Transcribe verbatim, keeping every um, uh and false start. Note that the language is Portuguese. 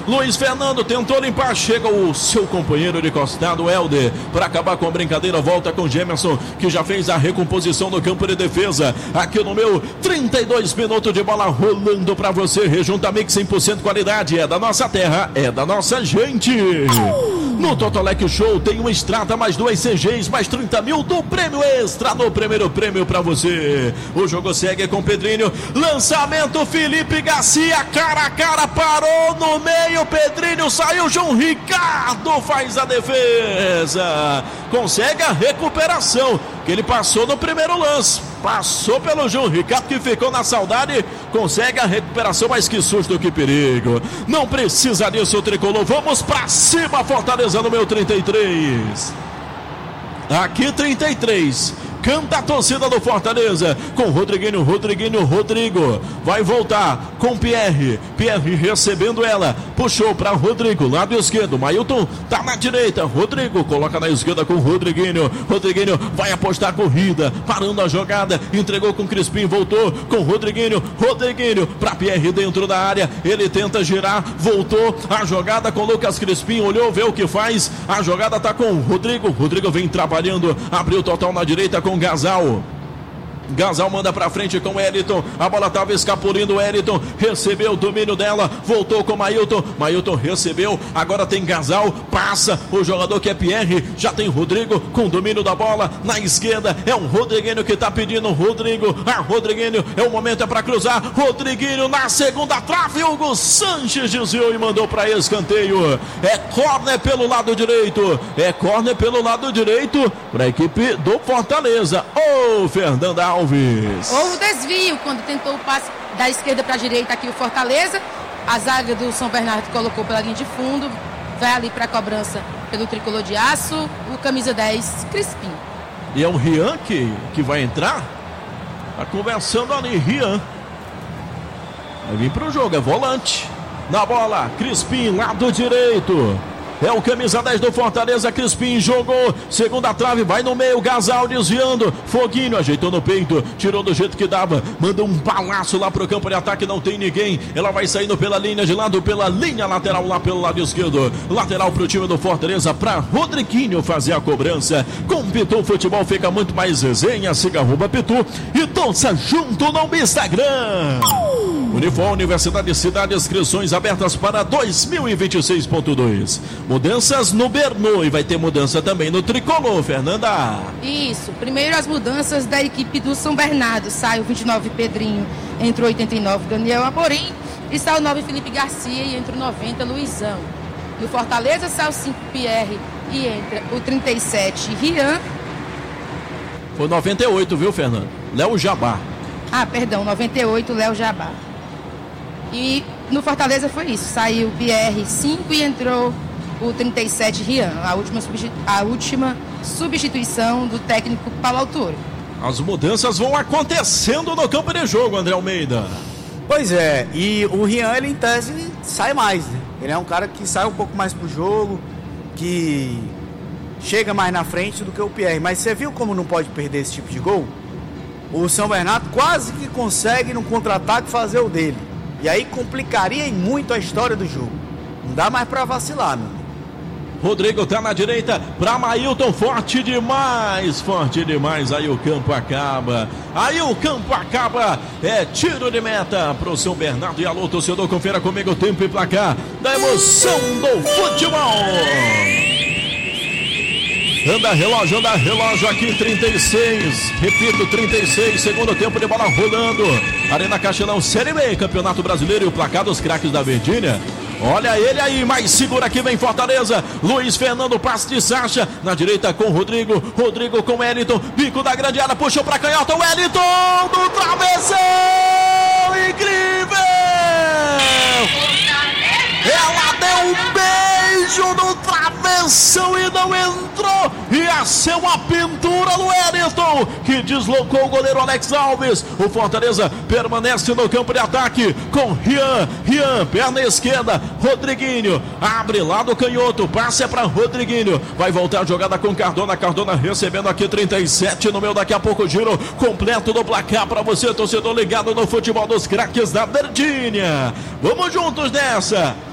Luiz Fernando tentou limpar, chega o seu companheiro de costado, Helder, para acabar com a brincadeira. Volta com Gemerson, que já fez a recomposição no campo de defesa. Aqui no meu trinta e dois minutos de bola rolando para você. Rejunta Mix cem por cento qualidade, é da nossa terra, é da nossa gente. No Totolec Show tem uma estrada, mais duas C Gs, mais trinta mil do prêmio extra no primeiro prêmio para você. O jogo segue com Pedrinho. Lançamento Felipe Garcia, cara a cara, parou no meio. Pedrinho saiu, João Ricardo faz a defesa. Consegue a recuperação que ele passou no primeiro lance. Passou pelo João Ricardo, que ficou na saudade. Consegue a recuperação, mas que susto, que perigo. Não precisa disso, o tricolor. Vamos pra cima, Fortaleza no meu trinta e três. Aqui trinta e três. Canta a torcida do Fortaleza com Rodriguinho, Rodriguinho, Rodrigo. Vai voltar com Pierre. Pierre recebendo ela. Puxou para Rodrigo, lado esquerdo. Mailton tá na direita. Rodrigo coloca na esquerda com Rodriguinho. Rodriguinho vai apostar a corrida. Parando a jogada. Entregou com Crispim. Voltou com Rodriguinho. Rodriguinho para Pierre dentro da área. Ele tenta girar. Voltou a jogada com Lucas Crispim. Olhou, vê o que faz. A jogada tá com Rodrigo. Rodrigo vem trabalhando. Abriu total na direita com Gasal. Gasal manda pra frente com o Wellington. A bola tava escapulindo. O Wellington recebeu o domínio dela. Voltou com o Mailton. Mailton recebeu. Agora tem Gasal. Passa o jogador que é Pierre. Já tem Rodrigo com o domínio da bola. Na esquerda é um Rodriguinho que tá pedindo. Rodrigo. Ah, Rodriguinho. É o momento, é pra cruzar. Rodriguinho na segunda trave. Hugo Sanches desviou e mandou pra escanteio. É córner pelo lado direito. É córner pelo lado direito pra equipe do Fortaleza. Ô, oh, Fernanda Alves. Houve o desvio quando tentou o passe da esquerda para a direita aqui o Fortaleza. A zaga do São Bernardo colocou pela linha de fundo. Vai ali para a cobrança pelo tricolor de aço. O camisa dez, Crispim. E é o Rian que, que vai entrar? Tá conversando ali, Rian. Vai vir pro jogo, é volante. Na bola, Crispim, lado direito. É o camisa dez do Fortaleza, Crispim jogou, segunda trave, vai no meio, Gasal desviando, Foguinho ajeitou no peito, tirou do jeito que dava, manda um balaço lá pro campo de ataque, não tem ninguém, ela vai saindo pela linha de lado, pela linha lateral lá pelo lado esquerdo, lateral pro time do Fortaleza, pra Rodriguinho fazer a cobrança. Com Pitu Futebol fica muito mais resenha, siga arroba Pitu e torça junto no Instagram. Unifor, Universidade de Cidade, inscrições abertas para dois mil e vinte e seis ponto dois. Mudanças no Bernou e vai ter mudança também no Tricolor, Fernanda. Isso, primeiro as mudanças da equipe do São Bernardo. Sai o vinte e nove Pedrinho, entra o oitenta e nove Daniel Amorim e sai o nove Felipe Garcia e entra o noventa Luizão. No Fortaleza sai o cinco Pierre e entra o trinta e sete Rian. Foi noventa e oito, viu, Fernando? Léo Jabá. Ah, perdão, noventa e oito Léo Jabá. E no Fortaleza foi isso, saiu o Pierre cinco e entrou o trinta e sete Rian, a última, a última substituição do técnico Paulo Autuori. As mudanças vão acontecendo no campo de jogo, André Almeida. Pois é, e o Rian, ele em tese sai mais, né? Ele é um cara que sai um pouco mais pro jogo, que chega mais na frente do que o Pierre, mas você viu como não pode perder esse tipo de gol? O São Bernardo quase que consegue no contra-ataque fazer o dele. E aí complicaria muito a história do jogo. Não dá mais pra vacilar, meu. Rodrigo tá na direita pra Mailton, forte demais, forte demais, aí o campo acaba, aí o campo acaba, é tiro de meta pro São Bernardo. E alô, torcedor, confira comigo o tempo e placar da emoção do futebol. Anda relógio, anda relógio aqui, trinta e seis, repito, trinta e seis, segundo tempo de bola rolando, Arena Castelão, Série B, Campeonato Brasileiro e o placar dos craques da Verdinha. Olha ele aí, mais segura que vem Fortaleza. Luiz Fernando, passe de Sacha. Na direita com Rodrigo. Rodrigo com Wellington. Bico da grande área, puxou pra canhota. Wellington do travessão. Incrível! Ela deu um beijo no travessão e não entrou. Ia ser uma pintura do Wellington, que deslocou o goleiro Alex Alves. O Fortaleza permanece no campo de ataque com Rian. Rian, perna esquerda. Rodriguinho, abre lá do canhoto. Passe é para Rodriguinho. Vai voltar a jogada com Cardona. Cardona recebendo aqui trinta e sete no meu. Daqui a pouco giro completo do placar para você, torcedor ligado no futebol dos craques da Verdinha. Vamos juntos nessa.